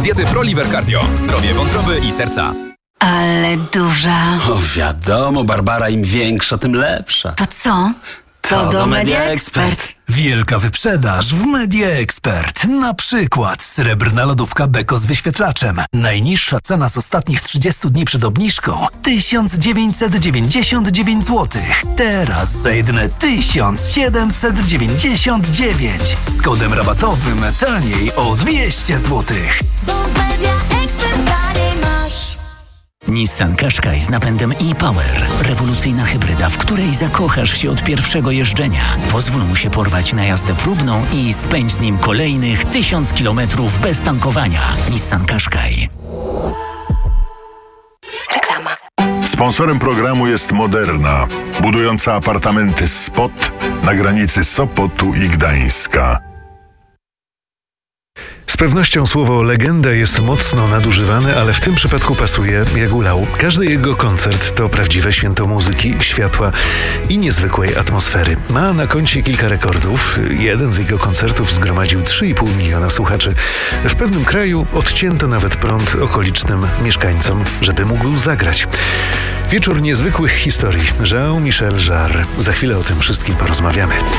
diety ProLiver Cardio. Zdrowie wątroby i serca. Ale duża. O wiadomo, Barbara, im większa, tym lepsza. To co? To do Media Expert. Wielka wyprzedaż w Media Expert. Na przykład srebrna lodówka Beko z wyświetlaczem. Najniższa cena z ostatnich 30 dni przed obniżką 1999 zł. Teraz za jedyne 1799. Z kodem rabatowym taniej o 200 zł. Bo w Media Expert taniej masz. Nissan Qashqai z napędem e-Power. Rewolucyjna hybryda, w której zakochasz się od pierwszego jeżdżenia. Pozwól mu się porwać na jazdę próbną i spędź z nim kolejnych 1000 kilometrów bez tankowania. Nissan Qashqai. Reklama. Sponsorem programu jest Moderna, budująca apartamenty Spot na granicy Sopotu i Gdańska. Z pewnością słowo legenda jest mocno nadużywane, ale w tym przypadku pasuje jak ulał. Każdy jego koncert to prawdziwe święto muzyki, światła i niezwykłej atmosfery. Ma na koncie kilka rekordów. Jeden z jego koncertów zgromadził 3,5 miliona słuchaczy. W pewnym kraju odcięto nawet prąd okolicznym mieszkańcom, żeby mógł zagrać. Wieczór niezwykłych historii. Jean-Michel Jarre. Za chwilę o tym wszystkim porozmawiamy.